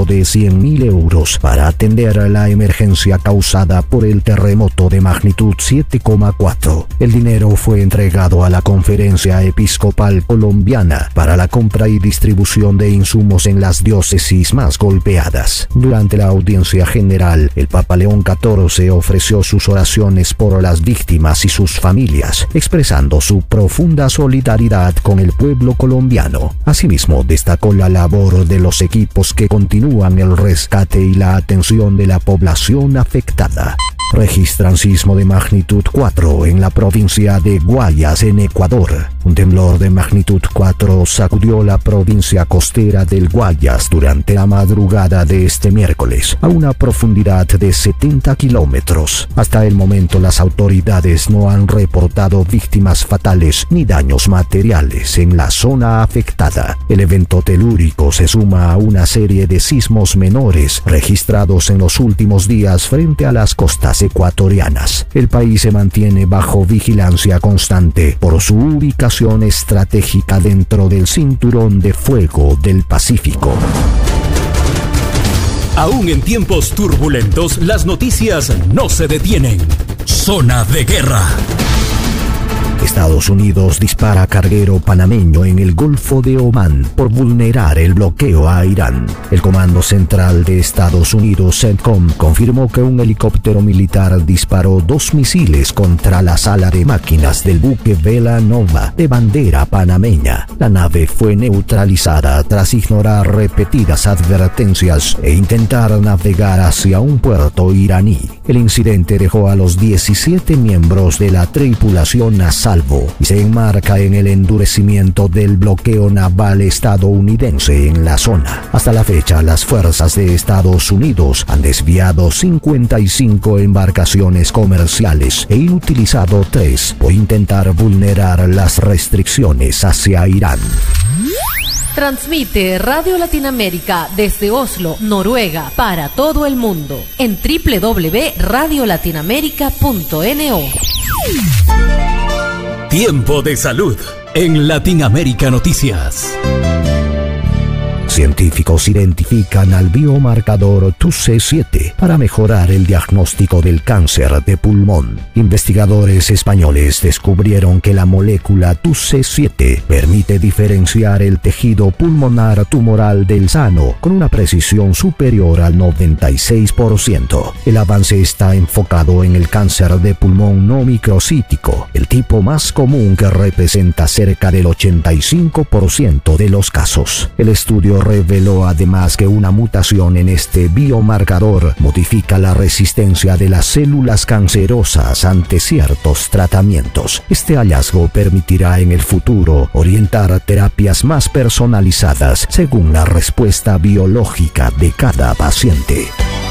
de 100.000 euros para atender la emergencia causada por el terremoto de magnitud 7,4. El dinero fue entregado a la Conferencia Episcopal Colombiana para la compra y distribución de insumos en las diócesis más golpeadas. Durante la audiencia general, el Papa León XIV ofreció sus oraciones por las víctimas y sus familias, expresando su profunda solidaridad con el pueblo colombiano. Asimismo, destacó la labor de los equipos que continúan el rescate y la atención de la población afectada. Registran sismo de magnitud 4 en la provincia de Guayas, en Ecuador. Un temblor de magnitud 4 sacudió la provincia costera del Guayas durante la madrugada de este miércoles, a una profundidad de 70 kilómetros. Hasta el momento, las autoridades no han reportado víctimas fatales ni daños materiales en la zona afectada. El evento telúrico se suma a una serie de sismos menores registrados en los últimos días frente a las costas ecuatorianas. El país se mantiene bajo vigilancia constante por su ubicación estratégica dentro del cinturón de fuego del Pacífico. Aún en tiempos turbulentos, las noticias no se detienen. Zona de guerra. Estados Unidos dispara carguero panameño en el Golfo de Omán por vulnerar el bloqueo a Irán. El Comando Central de Estados Unidos, CENTCOM, confirmó que un helicóptero militar disparó 2 misiles contra la sala de máquinas del buque Vela Nova de bandera panameña. La nave fue neutralizada tras ignorar repetidas advertencias e intentar navegar hacia un puerto iraní. El incidente dejó a los 17 miembros de la tripulación a salvo y se enmarca en el endurecimiento del bloqueo naval estadounidense en la zona. Hasta la fecha, las fuerzas de Estados Unidos han desviado 55 embarcaciones comerciales e inutilizado 3 por intentar vulnerar las restricciones hacia Irán. Transmite Radio Latinoamérica desde Oslo, Noruega, para todo el mundo en www.radiolatinoamerica.no. Tiempo de salud en Latinoamérica Noticias. Científicos identifican al biomarcador TUC7 para mejorar el diagnóstico del cáncer de pulmón. Investigadores españoles descubrieron que la molécula TUC7 permite diferenciar el tejido pulmonar tumoral del sano con una precisión superior al 96%. El avance está enfocado en el cáncer de pulmón no microcítico, el tipo más común que representa cerca del 85% de los casos. El estudio reveló además que una mutación en este biomarcador modifica la resistencia de las células cancerosas ante ciertos tratamientos. Este hallazgo permitirá en el futuro orientar terapias más personalizadas según la respuesta biológica de cada paciente.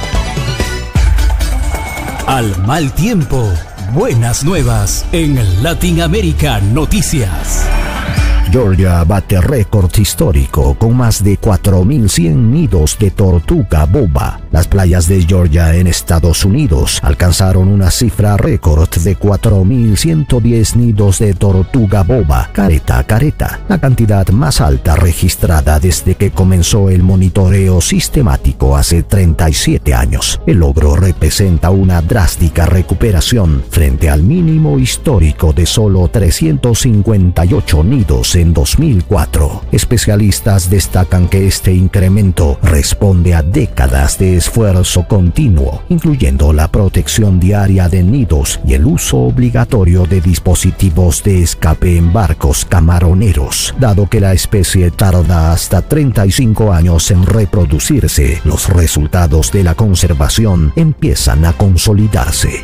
Al mal tiempo, buenas nuevas en Latinoamérica Noticias. Georgia bate récord histórico con más de 4.100 nidos de tortuga boba. Las playas de Georgia en Estados Unidos alcanzaron una cifra récord de 4.110 nidos de tortuga boba careta, la cantidad más alta registrada desde que comenzó el monitoreo sistemático hace 37 años. El logro representa una drástica recuperación frente al mínimo histórico de solo 358 nidos en 2004. Especialistas destacan que este incremento responde a décadas de esfuerzo continuo, incluyendo la protección diaria de nidos y el uso obligatorio de dispositivos de escape en barcos camaroneros. Dado que la especie tarda hasta 35 años en reproducirse, los resultados de la conservación empiezan a consolidarse.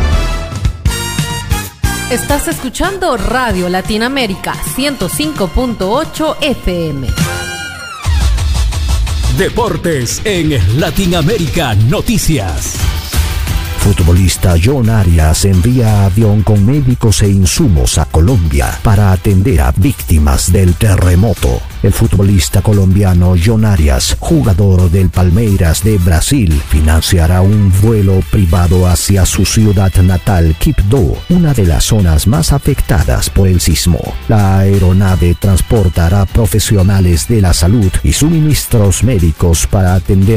Estás escuchando Radio Latinoamérica 105.8 FM. Deportes en Latinoamérica Noticias. Futbolista John Arias envía avión con médicos e insumos a Colombia para atender a víctimas del terremoto. El futbolista colombiano John Arias, jugador del Palmeiras de Brasil, financiará un vuelo privado hacia su ciudad natal, Quibdó, una de las zonas más afectadas por el sismo. La aeronave transportará profesionales de la salud y suministros médicos para atender